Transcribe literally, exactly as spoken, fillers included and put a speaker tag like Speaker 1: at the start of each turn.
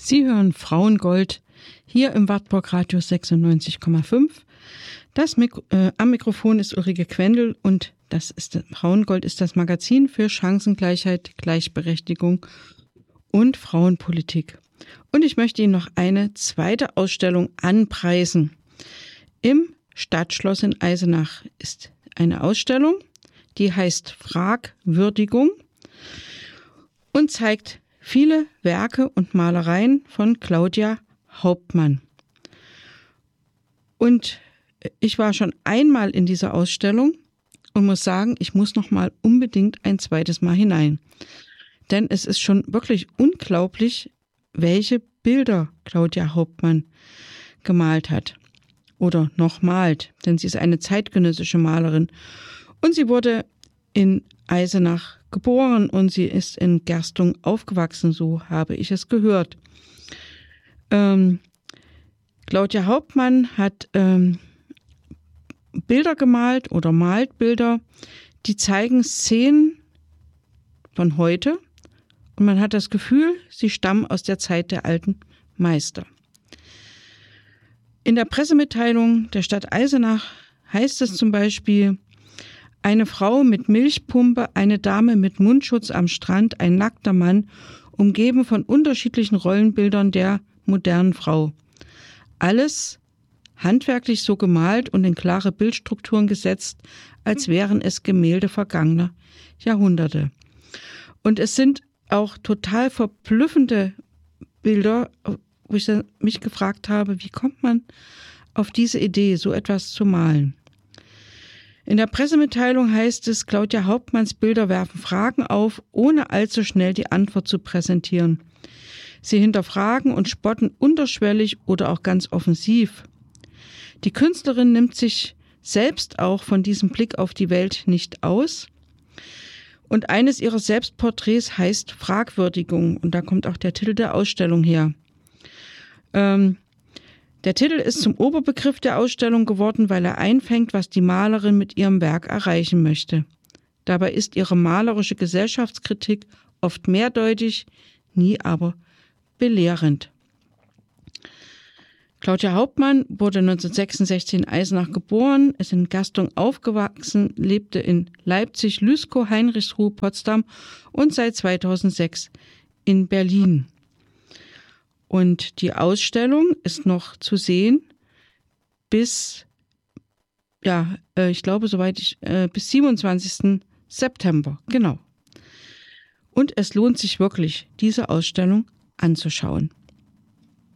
Speaker 1: Sie hören Frauengold hier im Wartburg Radio sechsundneunzig Komma fünf. Das Mik- äh, am Mikrofon ist Ulrike Quendel und das ist Frauengold ist das Magazin für Chancengleichheit, Gleichberechtigung und Frauenpolitik. Und ich möchte Ihnen noch eine zweite Ausstellung anpreisen. Im Stadtschloss in Eisenach ist eine Ausstellung, die heißt Fragwürdigung und zeigt viele Werke und Malereien von Claudia Hauptmann. Und ich war schon einmal in dieser Ausstellung und muss sagen, ich muss noch mal unbedingt ein zweites Mal hinein. Denn es ist schon wirklich unglaublich, welche Bilder Claudia Hauptmann gemalt hat oder noch malt, denn sie ist eine zeitgenössische Malerin. Und sie wurde in Eisenach geboren und sie ist in Gerstung aufgewachsen, so habe ich es gehört. Ähm, Claudia Hauptmann hat ähm, Bilder gemalt oder malt Bilder, die zeigen Szenen von heute und man hat das Gefühl, sie stammen aus der Zeit der alten Meister. In der Pressemitteilung der Stadt Eisenach heißt es zum Beispiel: Eine Frau mit Milchpumpe, eine Dame mit Mundschutz am Strand, ein nackter Mann, umgeben von unterschiedlichen Rollenbildern der modernen Frau. Alles handwerklich so gemalt und in klare Bildstrukturen gesetzt, als wären es Gemälde vergangener Jahrhunderte. Und es sind auch total verblüffende Bilder, wo ich mich gefragt habe, wie kommt man auf diese Idee, so etwas zu malen? In der Pressemitteilung heißt es, Claudia Hauptmanns Bilder werfen Fragen auf, ohne allzu schnell die Antwort zu präsentieren. Sie hinterfragen und spotten unterschwellig oder auch ganz offensiv. Die Künstlerin nimmt sich selbst auch von diesem Blick auf die Welt nicht aus. Und eines ihrer Selbstporträts heißt Fragwürdigung. Und da kommt auch der Titel der Ausstellung her. Ähm, Der Titel ist zum Oberbegriff der Ausstellung geworden, weil er einfängt, was die Malerin mit ihrem Werk erreichen möchte. Dabei ist ihre malerische Gesellschaftskritik oft mehrdeutig, nie aber belehrend. Claudia Hauptmann wurde neunzehnhundertsechsundsechzig in Eisenach geboren, ist in Gerstung aufgewachsen, lebte in Leipzig, Lüskow, Heinrichsruh, Potsdam und seit zweitausendsechs in Berlin. Und die Ausstellung ist noch zu sehen bis, ja, ich glaube, soweit ich, bis siebenundzwanzigsten September, genau. Und es lohnt sich wirklich, diese Ausstellung anzuschauen.